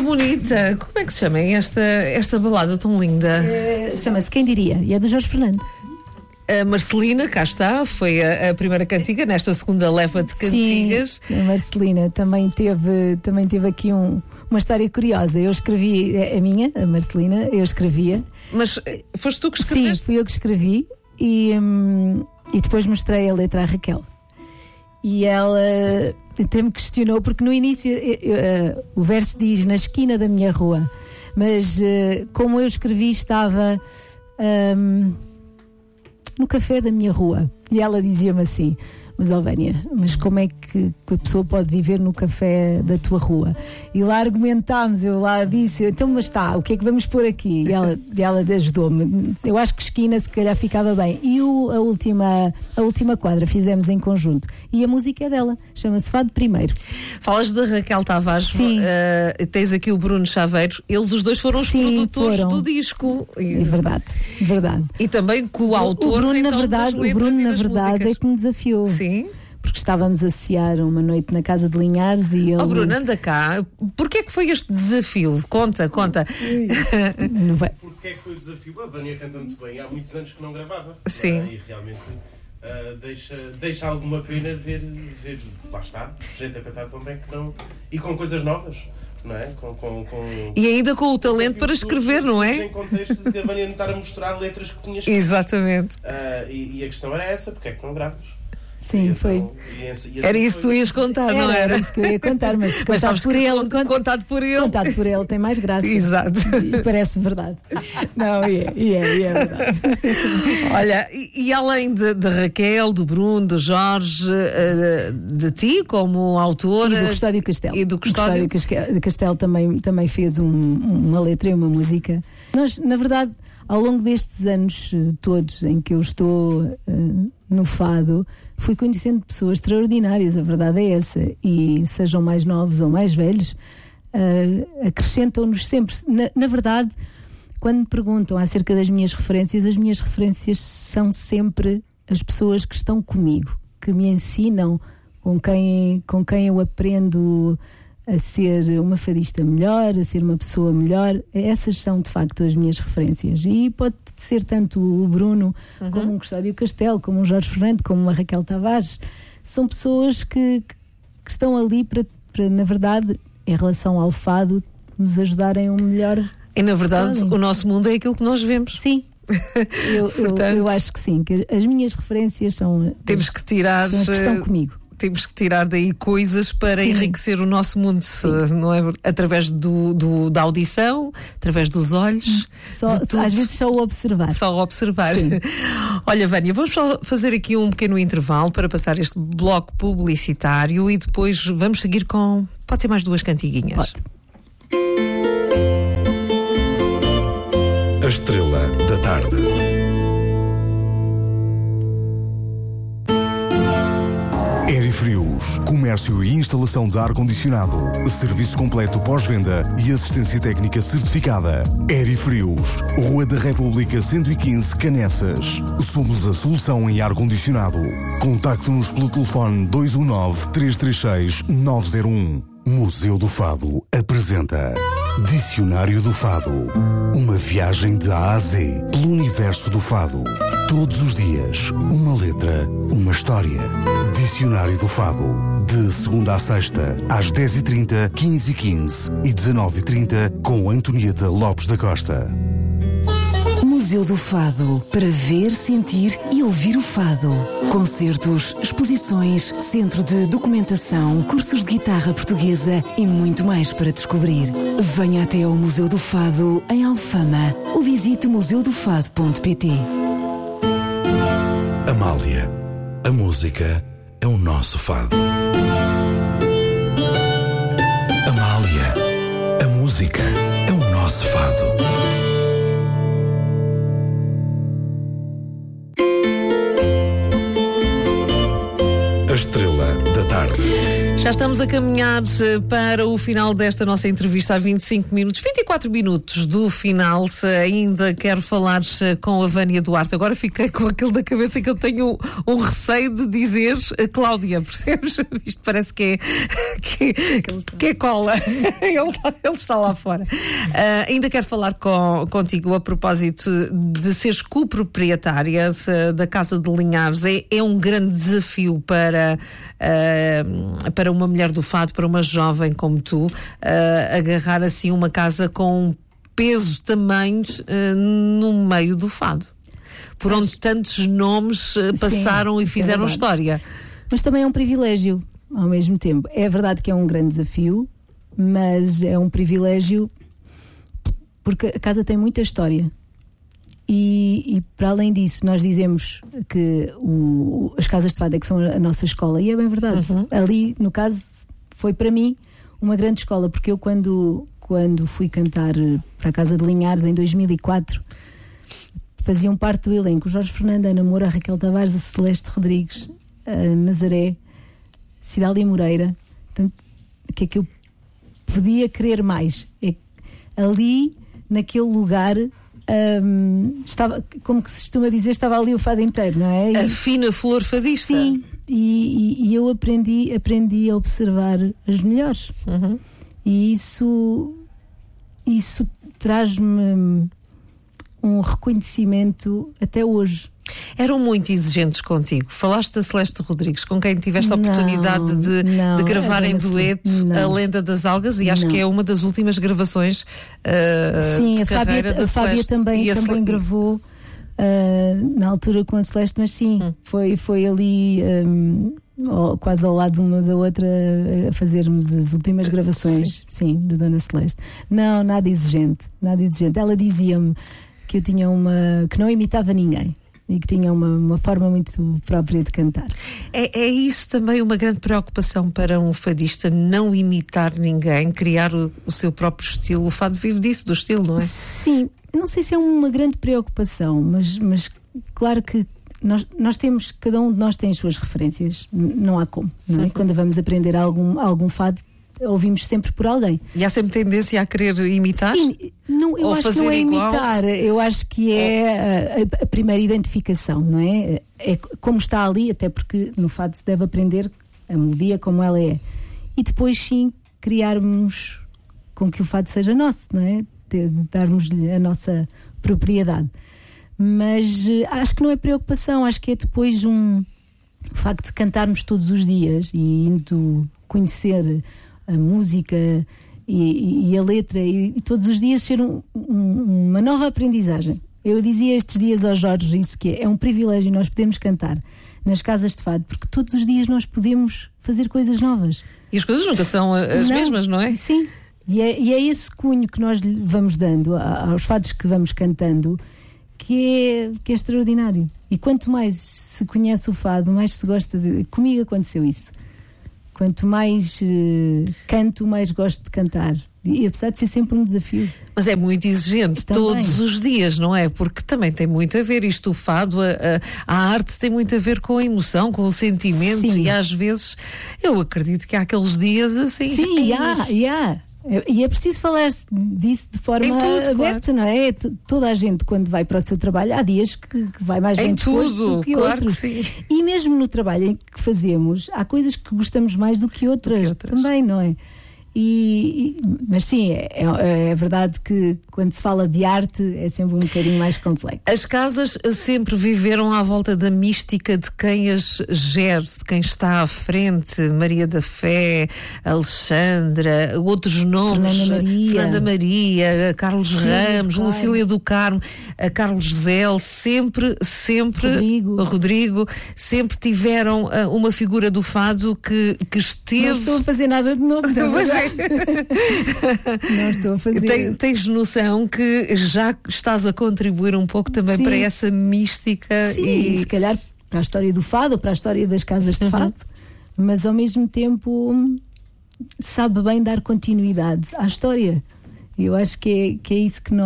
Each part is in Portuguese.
bonita. Como é que se chama esta balada tão linda? Chama-se Quem Diria, e é do Jorge Fernando. A Marcelina, cá está, foi a primeira cantiga nesta segunda leva de cantigas. Sim, a Marcelina também teve aqui uma história curiosa. Eu escrevi, a Marcelina, eu escrevia. Mas foste tu que escreveste? Sim, fui eu que escrevi e depois mostrei a letra à Raquel. E ela até me questionou, porque no início o verso diz na esquina da minha rua, mas como eu escrevi estava no café da minha rua, e ela dizia-me assim: mas Vânia, mas como é que a pessoa pode viver no café da tua rua? E lá argumentámos, eu lá disse: então, mas está, o que é que vamos pôr aqui? E ela ajudou-me. Eu acho que esquina se calhar ficava bem. E a última quadra fizemos em conjunto, e a música é dela, chama-se Fado Primeiro. Falas da Raquel Tavares. Sim. Tens aqui o Bruno Chaveiro. Eles os dois foram os produtores do disco. É verdade. E também coautores. O Bruno, na verdade, músicas. É que me desafiou. Sim. Porque estávamos a cear uma noite na casa de Linhares e ele... Bruno, anda cá. Porquê é que foi este desafio? Conta. Não vai. Porquê é que foi o desafio? A Vânia canta muito bem. Há muitos anos que não gravava. Sim. E realmente deixa alguma pena ver, lá está, gente a cantar tão bem que não... E com coisas novas. Não é? E ainda com o talento para escrever, não é? Em contexto de a Vânia estar a mostrar letras que tinha escrito. Exatamente. E a questão era essa: porque é que não gravas? Sim, foi. Era isso que tu ias contar, não era? Era isso que eu ia contar, mas contado por ele. Contado por ele tem mais graça. Exato. E parece verdade. Não, é verdade. Olha, e além de Raquel, do Bruno, do Jorge, de ti como autora... E do Custódio Castelo. E do Custódio Castelo também fez uma letra e uma música. Nós, na verdade, ao longo destes anos todos em que eu estou no fado, fui conhecendo pessoas extraordinárias, a verdade é essa, e sejam mais novos ou mais velhos, acrescentam-nos sempre. Na verdade, quando me perguntam acerca das minhas referências, as minhas referências são sempre as pessoas que estão comigo, que me ensinam, com quem eu aprendo a ser uma fadista melhor, a ser uma pessoa melhor. Essas são de facto as minhas referências, e pode ser tanto o Bruno, como um Custódio Castelo, como um Jorge Fernando, como uma Raquel Tavares. São pessoas que estão ali para, na verdade, em relação ao fado, nos ajudarem a um melhor. E na verdade o nosso mundo é aquilo que nós vemos. Sim. Eu acho que sim, que as minhas referências são temos que tirar, são as que estão comigo. Temos que tirar daí coisas para enriquecer o nosso mundo, não é? Através da audição, através dos olhos. Às vezes só o observar. Só o observar. Sim. Olha, Vânia, vamos só fazer aqui um pequeno intervalo para passar este bloco publicitário e depois vamos seguir com... Pode ser mais 2 cantiguinhas. Pode. A Estrela da Tarde. Aerifrios, comércio e instalação de ar-condicionado, serviço completo pós-venda e assistência técnica certificada. Aerifrios, Rua da República 115, Canessas. Somos a solução em ar-condicionado. Contacte-nos pelo telefone 219-336-901. Museu do Fado apresenta Dicionário do Fado. Uma viagem de A a Z pelo universo do fado. Todos os dias, uma letra, uma história. Dicionário do Fado. De segunda a sexta, às 10h30, 15h15 e 19h30, com Antonieta Lopes da Costa. Museu do Fado, para ver, sentir e ouvir o fado. Concertos, exposições, centro de documentação, cursos de guitarra portuguesa e muito mais para descobrir. Venha até ao Museu do Fado, em Alfama, ou visite museudofado.pt. Amália, a música é o nosso fado. Amália, a música é o nosso fado. A Estrela da Tarde. Já estamos a caminhar para o final desta nossa entrevista há 25 minutos, 24 minutos do final. Se ainda quero falar com a Vânia Duarte, agora fiquei com aquilo da cabeça que eu tenho um receio de dizer Cláudia, percebes? Isto parece que é cola. Ele está lá fora. Ainda quero falar contigo a propósito de seres coproprietária da Casa de Linhares. É um grande desafio para uma mulher do fado, para uma jovem como tu, agarrar assim uma casa com peso também no meio do fado, por onde tantos nomes passaram e fizeram história. Mas também é um privilégio ao mesmo tempo. É verdade que é um grande desafio, mas é um privilégio porque a casa tem muita história. E para além disso, nós dizemos que as casas de fado é que são a nossa escola, e é bem verdade. Ali, no caso, foi para mim uma grande escola, porque eu quando fui cantar para a Casa de Linhares em 2004, faziam parte do elenco Jorge Fernando, Ana Moura, Raquel Tavares, a Celeste Rodrigues, a Nazaré, Cidália Moreira. Portanto, o que é que eu podia querer mais? Ali, naquele lugar, estava, como que se costuma dizer, estava ali o fado inteiro, não é? A fina flor fadista. Sim, e eu aprendi a observar as melhores. E isso traz-me um reconhecimento até hoje. Eram muito exigentes contigo. Falaste da Celeste Rodrigues, com quem tiveste a oportunidade de gravar em dueto A Lenda das Algas, e acho que é uma das últimas gravações sim, de carreira da Celeste. A Fábia também gravou na altura com a Celeste, mas sim, foi ali quase ao lado uma da outra a fazermos as últimas gravações, sim, da Dona Celeste. Não, nada exigente. Ela dizia-me que eu tinha que não imitava ninguém e que tinha uma forma muito própria de cantar. É isso também uma grande preocupação para um fadista, não imitar ninguém, criar o seu próprio estilo. O fado vive disso, do estilo, não é? Sim, não sei se é uma grande preocupação, mas claro que nós temos, cada um de nós tem as suas referências, não há como, não é? Quando vamos aprender algum fado, ouvimos sempre por alguém. E há sempre tendência a querer imitar? Eu acho que não é imitar, eu acho que é a primeira identificação, não é? É como está ali, até porque no fado se deve aprender a melodia como ela é. E depois sim criarmos com que o fado seja nosso, não é? Darmos-lhe a nossa propriedade. Mas acho que não é preocupação, acho que é depois o facto de cantarmos todos os dias e indo conhecer a música e a letra e todos os dias ser uma nova aprendizagem. Eu dizia estes dias ao Jorge isso, que é um privilégio nós podermos cantar nas casas de fado, porque todos os dias nós podemos fazer coisas novas. E as coisas nunca são as mesmas, não é? Sim, e é esse cunho que nós lhe vamos dando aos fados que vamos cantando que é extraordinário. E quanto mais se conhece o fado, mais se gosta Comigo aconteceu isso. Quanto mais canto, mais gosto de cantar. E apesar de ser sempre um desafio. Mas é muito exigente também. Todos os dias, não é? Porque também tem muito a ver isto, o fado, a arte tem muito a ver com a emoção, com o sentimento. Sim. E às vezes eu acredito que há aqueles dias assim. Sim, há. E é preciso falar disso de forma aberta, claro. Não é? Toda a gente, quando vai para o seu trabalho, há dias que vai mais bem disposto do que claro outros. Que sim. E mesmo no trabalho que fazemos, há coisas que gostamos mais do que outras. Também, não é? Mas sim, é verdade que quando se fala de arte é sempre um bocadinho mais complexo. As casas sempre viveram à volta da mística de quem as gere, de quem está à frente. Maria da Fé, Alexandra, outros nomes, Fernanda Maria, Carlos Ramos, Lucília do Carmo, Carlos Zell, sempre Rodrigo, sempre tiveram uma figura do fado que esteve... Não estou a fazer nada de novo, não é? Não estou a fazer. Tens noção que já estás a contribuir um pouco também para essa mística? Sim, e se calhar para a história do fado, para a história das casas de fado, mas ao mesmo tempo sabe bem dar continuidade à história. Eu acho que é isso que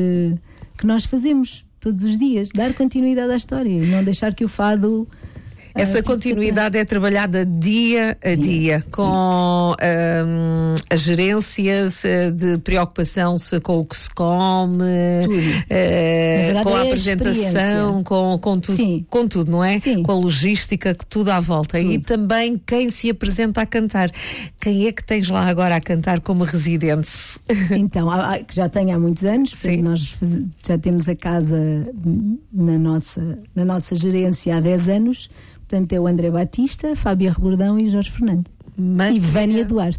nós fazemos todos os dias, dar continuidade à história e não deixar que o fado Essa continuidade é trabalhada dia a dia, com a gerência de preocupação com o que se come, com a apresentação, com tudo, não é? Sim. Com a logística, que tudo à volta. Tudo. E também quem se apresenta a cantar. Quem é que tens lá agora a cantar como residente? Então, que já tenho há muitos anos, Sim. nós já temos a casa na nossa gerência há 10 anos, portanto é o André Batista, Fábia Rebordão e Jorge Fernando. E Vânia Duarte.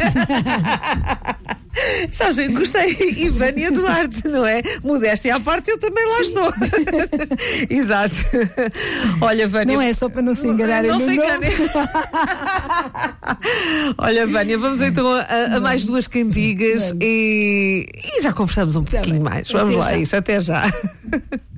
Sabes, gostei. E Vânia Duarte, não é? Modéstia à parte, eu também lá estou. Exato. Olha, Vânia. Não é só para não se enganarem. Não se enganem. Olha, Vânia, vamos então a mais duas cantigas e já conversamos um pouquinho mais. Vamos lá, isso, até já.